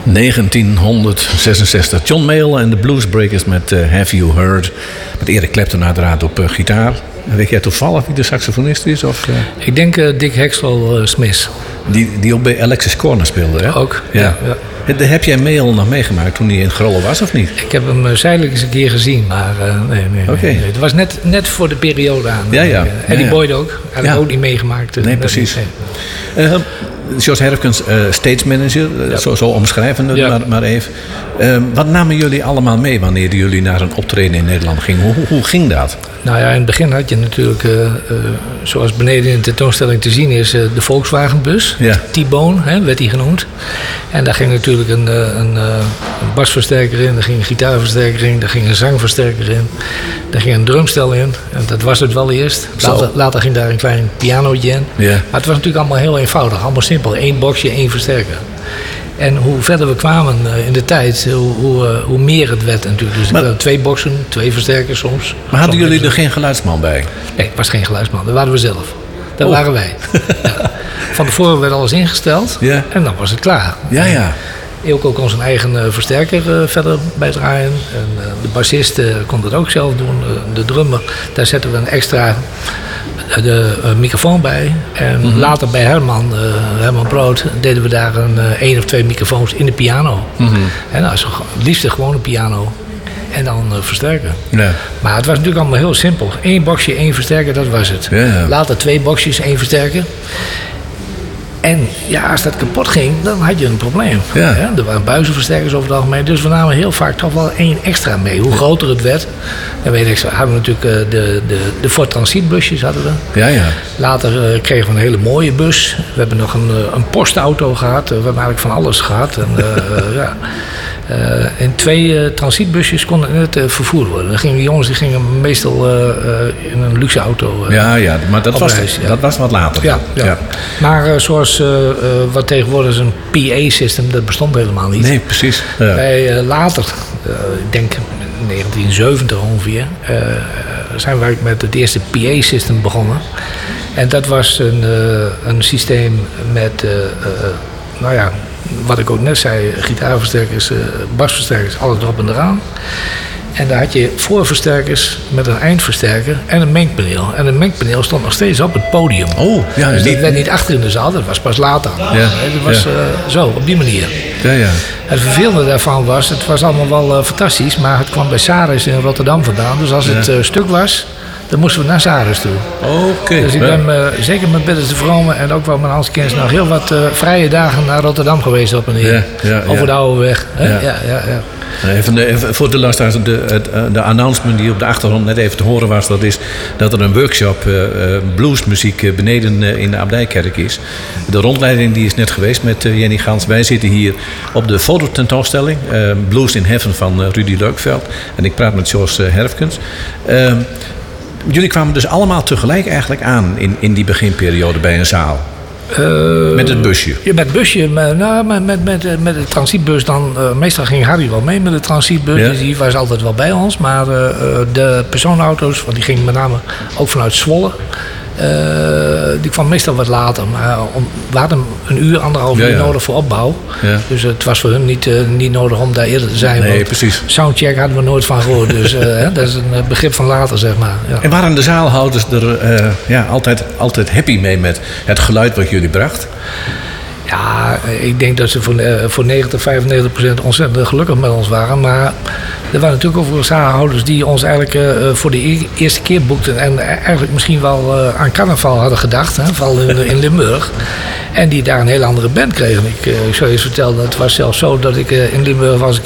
1966. John Mayall en de Bluesbreakers met Have You Heard. Met Eric Clapton uiteraard op gitaar. Weet jij toevallig wie de saxofonist is? Of, Ik denk Dick Hextall Smith. Die ook bij Alexis Corner speelde, hè? Ook, ja. Heb jij Mayall nog meegemaakt toen hij in Grollo was, of niet? Ik heb hem zijdelijk eens een keer gezien, maar nee. Het was net voor de periode aan. Ja. Eddie Boyd ook. Had ik ook niet meegemaakt. Nee, precies. Jos Herfkens, stage manager, zo omschrijven we het maar even. Wat namen jullie allemaal mee wanneer jullie naar een optreden in Nederland gingen? Hoe ging dat? Nou ja, in het begin had je natuurlijk, zoals beneden in de tentoonstelling te zien is, de Volkswagenbus. Ja. T-Bone werd die genoemd. En daar ging natuurlijk een basversterker in, daar ging een gitaarversterker in, daar ging een zangversterker in, daar ging een drumstel in. En dat was het wel eerst. Later ging daar een klein pianootje in. Ja. Maar het was natuurlijk allemaal heel eenvoudig, allemaal simpel. 1 boxje, 1 versterker. En hoe verder we kwamen in de tijd, hoe meer het werd natuurlijk. Dus ik had 2 boxen, 2 versterkers soms. Maar hadden jullie er geen geluidsman bij? Nee, het was geen geluidsman. Dat waren we zelf. Dat waren wij. Ja. Van tevoren werd alles ingesteld en dan was het klaar. Ja. Eelco kon zijn eigen versterker verder bijdraaien. En de bassist kon dat ook zelf doen. De drummer, daar zetten we een extra microfoon bij. En later bij Herman Brood deden we daar 1 of 2 microfoons in de piano. En nou, het liefst gewoon een piano. En dan versterken. Ja. Maar het was natuurlijk allemaal heel simpel. 1 boxje, 1 versterker, dat was het. Ja. Later 2 boxjes, 1 versterker. En ja, als dat kapot ging, dan had je een probleem. Ja. Ja, er waren buizenversterkers over het algemeen. Dus we namen heel vaak toch wel 1 extra mee. Hoe groter het werd. Dan weet ik, hadden we natuurlijk de Ford Transitbusjes hadden we. Ja. Later kregen we een hele mooie bus. We hebben nog een postauto gehad. We hebben eigenlijk van alles gehad. En, en 2 transitbusjes konden net vervoerd worden. Dan gingen de jongens die gingen meestal in een luxe auto. Ja, maar dat was wat later. Ja. Maar zoals wat tegenwoordig is een PA-system, dat bestond helemaal niet. Nee, precies. Ja. Wij later, ik denk 1970 ongeveer, zijn we met het eerste PA-system begonnen. En dat was een systeem met, wat ik ook net zei, gitaarversterkers, basversterkers, alles erop en eraan. En daar had je voorversterkers met een eindversterker en een mengpaneel. En een mengpaneel stond nog steeds op het podium. Oh, ja. Dus dat werd niet achter in de zaal, dat was pas later. Ja. Dat was zo, op die manier. Ja. Het vervelende daarvan was, het was allemaal wel fantastisch, maar het kwam bij Saris in Rotterdam vandaan. Dus als het stuk was, dan moesten we naar Saris toe. Oké. Dus ik ben zeker met Bidders de Vrome en ook wel met Hans Kens nog heel wat vrije dagen naar Rotterdam geweest op en neer. Over de oude weg. Ja. Even voor de luisteraars, de announcement die op de achtergrond net even te horen was, dat is dat er een workshop bluesmuziek beneden in de Abdijkerk is. De rondleiding die is net geweest met Jenny Gans. Wij zitten hier op de fototentoonstelling Blues in Heaven van Rudy Leukveld. En ik praat met Jos Herfkens. Jullie kwamen dus allemaal tegelijk eigenlijk aan in die beginperiode bij een zaal. Met het busje? Ja, met het busje. Met de transitbus dan. Meestal ging Harry wel mee met de transitbus. Ja. Dus die was altijd wel bij ons. Maar de personenauto's, want die gingen met name ook vanuit Zwolle. Die kwam meestal wat later. Maar we hadden een uur, 1,5 uur nodig voor opbouw. Ja. Dus het was voor hun niet nodig om daar eerder te zijn. Nee, precies. Soundcheck hadden we nooit van gehoord. Dus dat is een begrip van later, zeg maar. Ja. En waren de zaalhouders er altijd happy mee met het geluid wat jullie bracht? Ja, ik denk dat ze voor 90-95% ontzettend gelukkig met ons waren. Maar er waren natuurlijk ook veel zaalhouders die ons eigenlijk voor de eerste keer boekten. En eigenlijk misschien wel aan carnaval hadden gedacht, vooral in Limburg. En die daar een hele andere band kregen. Ik zou je eens vertellen, het was zelfs zo dat ik in Limburg was